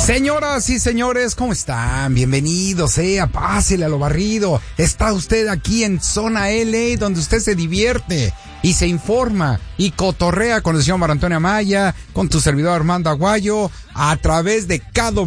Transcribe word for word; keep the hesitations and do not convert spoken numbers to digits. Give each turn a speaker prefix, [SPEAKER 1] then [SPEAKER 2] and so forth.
[SPEAKER 1] Señoras y señores, ¿cómo están? Bienvenidos, eh, pásele a lo barrido. Está usted aquí en Zona L A, donde usted se divierte y se informa y cotorrea con el señor Mario Antonio Amaya, con tu servidor Armando Aguayo, a través de K